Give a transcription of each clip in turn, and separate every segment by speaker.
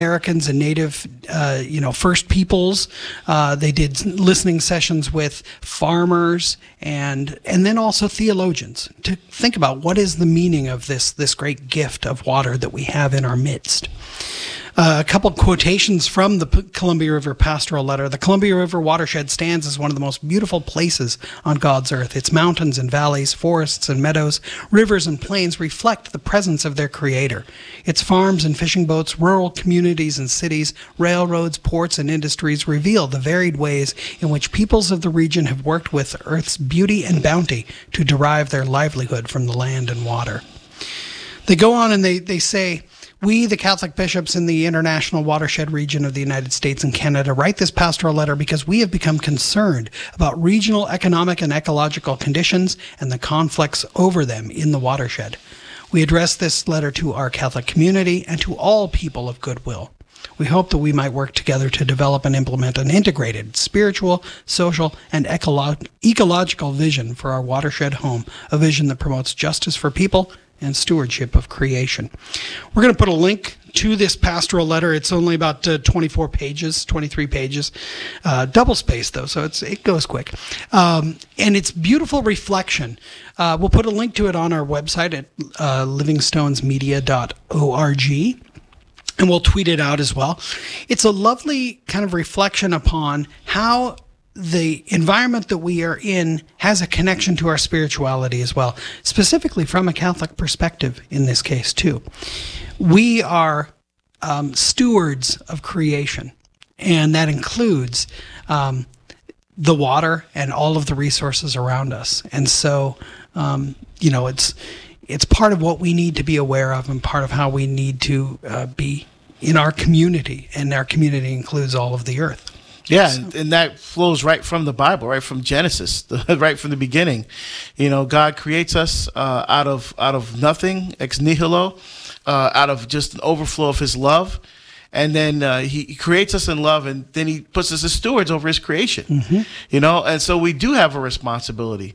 Speaker 1: Americans and Native, First Peoples. They did listening sessions with farmers and then also theologians to think about what is the meaning of this great gift of water that we have in our midst. A couple quotations from the Columbia River Pastoral Letter. The Columbia River watershed stands as one of the most beautiful places on God's earth. Its mountains and valleys, forests and meadows, rivers and plains reflect the presence of their Creator. Its farms and fishing boats, rural communities and cities, railroads, ports, and industries reveal the varied ways in which peoples of the region have worked with Earth's beauty and bounty to derive their livelihood from the land and water. They go on and they say, we, the Catholic bishops in the international watershed region of the United States and Canada, write this pastoral letter because we have become concerned about regional economic and ecological conditions and the conflicts over them in the watershed. We address this letter to our Catholic community and to all people of goodwill. We hope that we might work together to develop and implement an integrated spiritual, social, and ecological vision for our watershed home, a vision that promotes justice for people and stewardship of creation. We're going to put a link to this pastoral letter. It's only about 23 pages, double-spaced though, so it goes quick. And it's beautiful reflection. We'll put a link to it on our website at livingstonesmedia.org. And we'll tweet it out as well. It's a lovely kind of reflection upon how the environment that we are in has a connection to our spirituality as well, specifically from a Catholic perspective in this case too. We are stewards of creation, and that includes the water and all of the resources around us. And so, it's part of what we need to be aware of and part of how we need to be in our community, and our community includes all of the earth.
Speaker 2: Yeah, and that flows right from the Bible, right from Genesis, right from the beginning. God creates us out of nothing, ex nihilo, out of just an overflow of His love. And then he creates us in love, and then He puts us as stewards over His creation. Mm-hmm. And so we do have a responsibility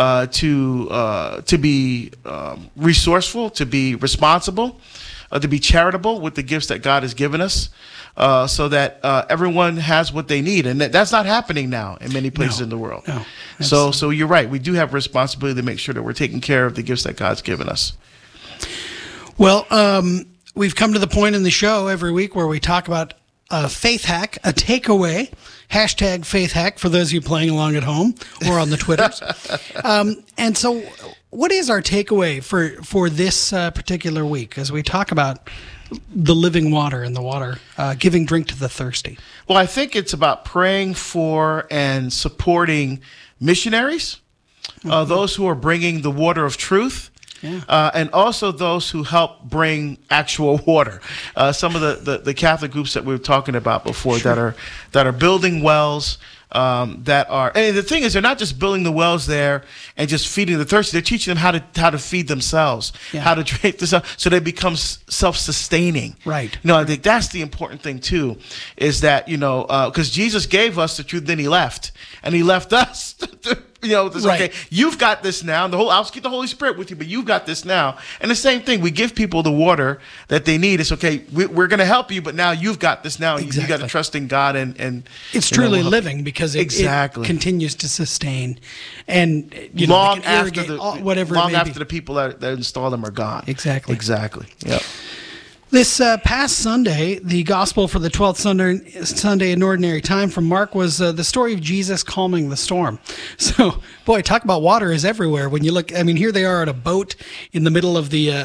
Speaker 2: to be resourceful, to be responsible, to be charitable with the gifts that God has given us, so that everyone has what they need. And that's not happening now in many places in the world. No, so you're right. We do have a responsibility to make sure that we're taking care of the gifts that God's given us.
Speaker 1: Well, we've come to the point in the show every week where we talk about a faith hack, a takeaway, hashtag faith hack for those of you playing along at home or on the Twitters. And so what is our takeaway for this particular week as we talk about the living water and the water, giving drink to the thirsty?
Speaker 2: Well, I think it's about praying for and supporting missionaries, those who are bringing the water of truth. Yeah. And also those who help bring actual water. Some of the Catholic groups that we were talking about before, sure, that are building wells, and the thing is, they're not just building the wells there and just feeding the thirsty. They're teaching them how to feed themselves, how to drink this, so they become self-sustaining.
Speaker 1: Right.
Speaker 2: I think that's the important thing too, is that because Jesus gave us the truth, then He left, and He left us. Right. Okay, you've got this now. I'll keep the Holy Spirit with you, but you've got this now. And the same thing, we give people the water that they need. It's okay. We're going to help you, but now you've got this now. Exactly. You got to trust in God, and
Speaker 1: it's truly living because it continues to sustain, and
Speaker 2: long after
Speaker 1: the
Speaker 2: people that install them are gone.
Speaker 1: Exactly.
Speaker 2: Yep.
Speaker 1: This past Sunday, the gospel for the 12th Sunday in Ordinary Time from Mark was the story of Jesus calming the storm. So, boy, talk about water is everywhere. When you look, here they are at a boat in the middle of the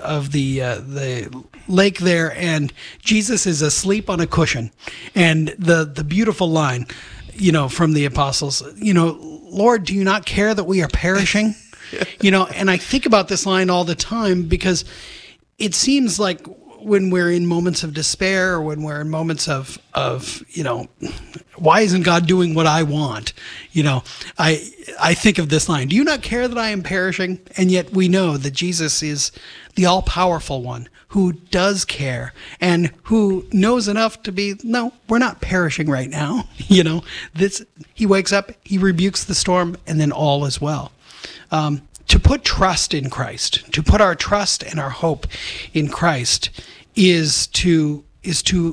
Speaker 1: lake there, and Jesus is asleep on a cushion. And the beautiful line, from the apostles, Lord, do you not care that we are perishing? And I think about this line all the time because it seems like when we're in moments of despair, or when we're in moments of why isn't God doing what I want? I think of this line, do you not care that I am perishing? And yet we know that Jesus is the all-powerful one who does care and who knows enough to be, no, we're not perishing right now. He wakes up, He rebukes the storm, and then all is well. To put trust in Christ, to put our trust and our hope in Christ is to is to